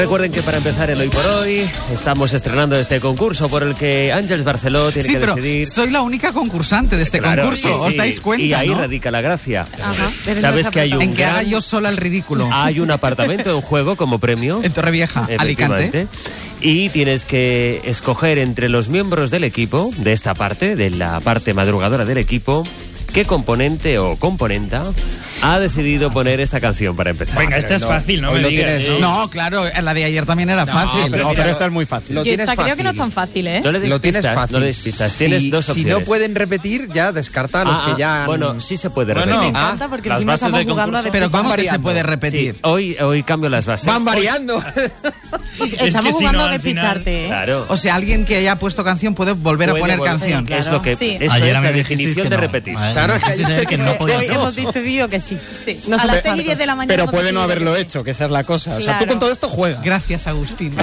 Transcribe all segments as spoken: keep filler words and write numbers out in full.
Recuerden que para empezar el Hoy por Hoy estamos estrenando este concurso por el que Àngels Barceló tiene sí, que pero decidir. Soy la única concursante de este Claro, concurso, sí, sí. ¿os dais cuenta? Y ahí ¿no? radica la gracia. Ajá. Sabes que hay un En que gran- haga yo sola el ridículo. hay un apartamento en juego como premio. En Torrevieja, Alicante. Efectivamente. Y tienes que escoger entre los miembros del equipo, de esta parte, de la parte madrugadora del equipo, qué componente o componenta ha decidido poner esta canción para empezar. Venga, esta es fácil, no hoy me lo digas. tienes, ¿no? No, claro, la de ayer también era fácil. pero No, mira, pero esta es muy fácil. Lo Yo tienes esta creo fácil. que no es tan fácil, ¿eh? No le des Lo tienes pistas, fácil. no le des pistas. Si, Tienes dos si opciones. no pueden repetir, ya descarta a los Ah, que ya... ah, han- bueno, sí se puede Bueno, repetir. Me Ah, encanta porque las encima bases estamos del jugando a concurso. Pero decir- ¿cómo Van que se variando. puede Sí, repetir? hoy, hoy cambio las bases. Van variando. Estamos si jugando no, a al final- despistarte, ¿eh? Claro. O sea, alguien que haya puesto canción puede volver a Puede poner volver- canción. Claro. Es lo que Sí. eso Ayer es a mí la me dijisteis definición que de no. repetir. Ayer Claro, me dijisteis ya sé que que no podía Hoy ser. hemos decidido que sí. Sí. No a son las los seis y diez de la mañana. Pero hemos puede no decidido haberlo que sí. hecho, que esa es la cosa. O sea, Claro. tú con todo esto juegas. Gracias, Agustín.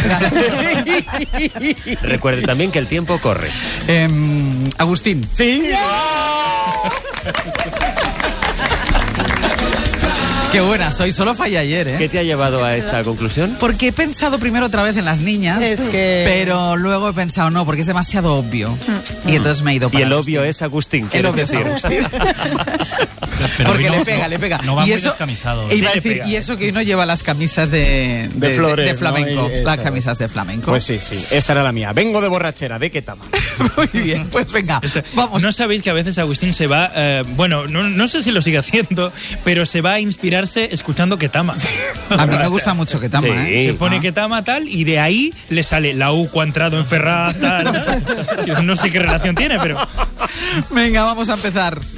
Recuerde también que el tiempo corre. Em, Agustín, Sí. qué buena soy. Solo fallé ayer, ¿eh? ¿Qué te ha llevado a esta conclusión? Porque he pensado primero otra vez en las niñas, Es que- pero luego he pensado no, porque es demasiado obvio. Y entonces me he ido Y para el Agustín. obvio es Agustín, El quieres obvio es decir. Agustín. Pero Porque hoy no- le pega, no- le pega. No va y muy eso, descamisado. e iba a Sí, le decir, pega. y eso que hoy no lleva las camisas de, De flores, de ¿no? flamenco. Y eso. Las camisas de flamenco. Pues sí, sí. Esta era la mía. Vengo de borrachera. ¿De qué tama? Muy bien, pues venga, vamos. ¿No sabéis que a veces Agustín se va, eh, bueno, no, no sé si lo sigue haciendo, pero se va a inspirarse escuchando Ketama? A mí me gusta mucho que tama, Sí. ¿eh? Se pone Ah. Ketama tal y de ahí le sale la U ha entrado en Ferraz tal, tal. Yo no sé qué relación tiene, pero Venga, vamos a empezar.